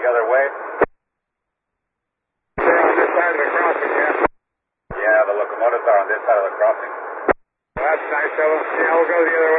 the other way? They're on this side of the crossing, yeah. Yeah, the locomotives are on this side of the crossing. Well, that's nice of them. Yeah, we'll go the other way.